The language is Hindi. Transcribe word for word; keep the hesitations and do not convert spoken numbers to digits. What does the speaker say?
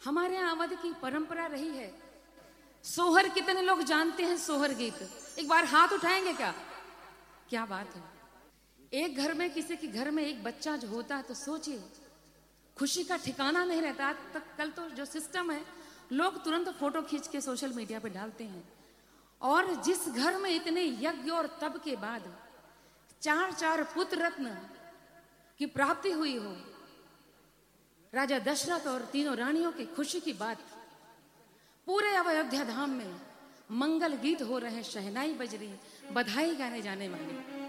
हमारे यहाँ अवध की परंपरा रही है। सोहर कितने लोग जानते हैं? सोहर गीत एक बार हाथ उठाएंगे क्या? क्या बात है। एक घर में, किसी के घर में एक बच्चा जो होता है तो सोचिए, खुशी का ठिकाना नहीं रहता। आज तक कल तो जो सिस्टम है, लोग तुरंत फोटो खींच के सोशल मीडिया पे डालते हैं। और जिस घर में इतने यज्ञ और तप के बाद चार चार पुत्र रत्न की प्राप्ति हुई हो, राजा दशरथ और तीनों रानियों की खुशी की बात, पूरे अयोध्या धाम में मंगल गीत हो रहे हैं, शहनाई बज रही, बधाई गाने जाने वाले।